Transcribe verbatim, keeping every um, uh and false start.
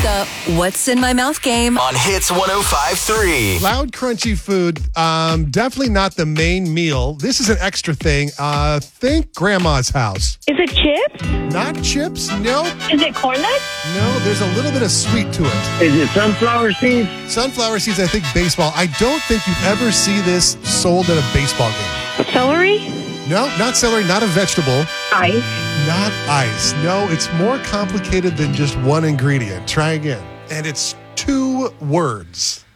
the What's in My Mouth game on Hits one oh five point three. Loud, crunchy food. Um, definitely not the main meal. This is an extra thing. Uh, think grandma's house. Is it chips? Not chips. No. Is it corn nuts? No, there's a little bit of sweet to it. Is it sunflower seeds? Sunflower seeds, I think baseball. I don't think you'd ever see this sold at a baseball game. Celery? No, not celery, not a vegetable. Ice? Not ice. No, it's more complicated than just one ingredient. Try again. And it's two words.